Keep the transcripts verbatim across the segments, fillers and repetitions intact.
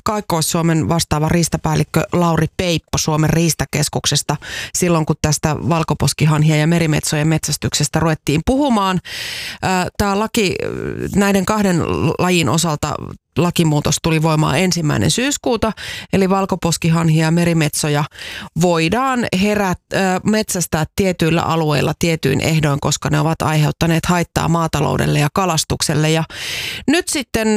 Kaakkois-Suomen vastaava riistapäällikkö Lauri Peippo Suomen riistakeskuksesta silloin, kun tästä valkoposkihanhien ja merimetsojen metsästyksestä ruvettiin puhumaan. Tämä laki näiden kahden lajin osalta lakimuutos tuli voimaan ensimmäinen syyskuuta, eli valkoposkihanhia ja merimetsoja voidaan herät, äh, metsästää tietyillä alueilla tietyin ehdoin, koska ne ovat aiheuttaneet haittaa maataloudelle ja kalastukselle. Ja nyt sitten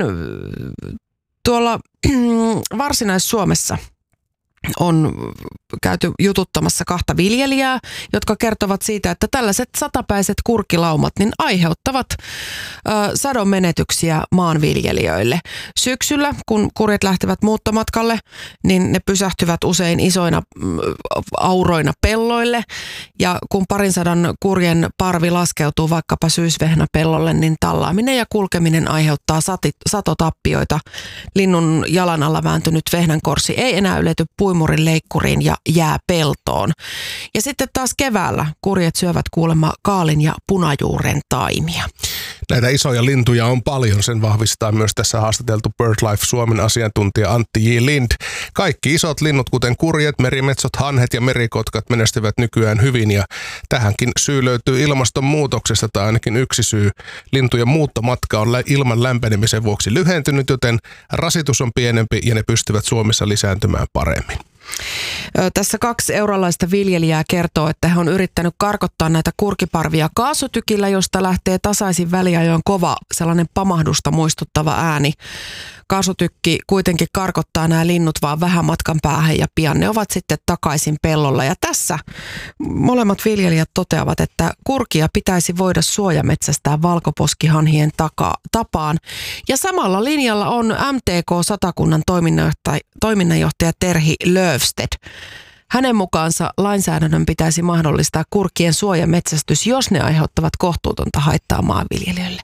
tuolla Varsinais-Suomessa on käyty jututtamassa kahta viljelijää, jotka kertovat siitä, että tällaiset satapäiset kurkilaumat niin aiheuttavat ö, sadon menetyksiä maanviljelijöille. Syksyllä, kun kurjet lähtevät muuttomatkalle, niin ne pysähtyvät usein isoina ö, auroina pelloille. Ja kun parin sadan kurjen parvi laskeutuu vaikkapa syysvehnäpellolle, niin tallaaminen ja kulkeminen aiheuttaa sati, satotappioita. Linnun jalan alla vääntynyt vehnänkorsi ei enää ylety puimurin leikkuriin ja jää peltoon. Ja sitten taas keväällä kurjet syövät kuulemma kaalin ja punajuuren taimia. Näitä isoja lintuja on paljon, sen vahvistaa myös tässä haastateltu BirdLife Suomen asiantuntija Antti J. Lind. Kaikki isot linnut, kuten kurjet, merimetsot, hanhet ja merikotkat menestyvät nykyään hyvin ja tähänkin syy löytyy ilmastonmuutoksesta tai ainakin yksi syy. Lintujen muuttomatka on ilman lämpenemisen vuoksi lyhentynyt, joten rasitus on pienempi ja ne pystyvät Suomessa lisääntymään paremmin. Tässä kaksi eurolaista viljelijää kertoo, että he on yrittänyt karkottaa näitä kurkiparvia kaasutykillä, josta lähtee tasaisin väliajoin kova sellainen pamahdusta muistuttava ääni. Kaasutykki kuitenkin karkottaa nämä linnut vaan vähän matkan päähän ja pian ne ovat sitten takaisin pellolla. Ja tässä molemmat viljelijät toteavat, että kurkia pitäisi voida suojametsästää valkoposkihanhien taka, tapaan. Ja samalla linjalla on M T K-Satakunnan toiminnanjohtaja, toiminnanjohtaja Terhi Löfsted. Hänen mukaansa lainsäädännön pitäisi mahdollistaa kurkien suojametsästys, jos ne aiheuttavat kohtuutonta haittaa maanviljelijöille.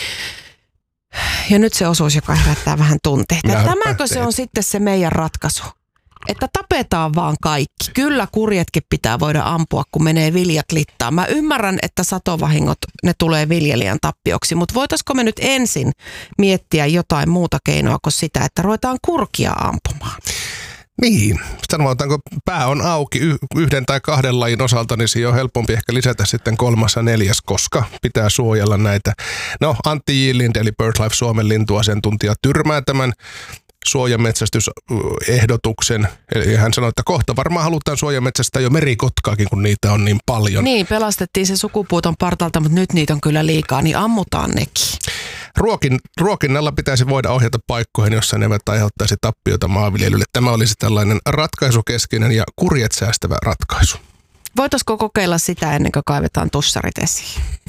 Ja nyt se osuus, joka herättää vähän tunteita. Tämäkö se on sitten se meidän ratkaisu? Että tapetaan vaan kaikki. Kyllä kurjetkin pitää voida ampua, kun menee viljat littaan. Mä ymmärrän, että satovahingot, ne tulee viljelijän tappioksi, mutta voitaisiko me nyt ensin miettiä jotain muuta keinoa kuin sitä, että ruvetaan kurkia ampumaan? Niin, sanotaanko pää on auki yhden tai kahden lajin osalta, niin siinä on helpompi ehkä lisätä sitten kolmas ja neljäs, koska pitää suojella näitä. No, Antti J. Lind, eli BirdLife Suomen lintuasiantuntija, tyrmää tämän suojametsästysehdotuksen. Eli hän sanoi, että kohta varmaan halutaan suojametsästää jo merikotkaakin, kun niitä on niin paljon. Niin, pelastettiin se sukupuuton partalta, mutta nyt niitä on kyllä liikaa, niin ammutaan nekin. Ruokin, ruokinnalla pitäisi voida ohjata paikkoihin, jossa ne eivät aiheuttaisi tappiota maanviljelylle. Tämä olisi tällainen ratkaisukeskeinen ja kurjet säästävä ratkaisu. Voitaisiko kokeilla sitä ennen kuin kaivetaan tussarit esiin?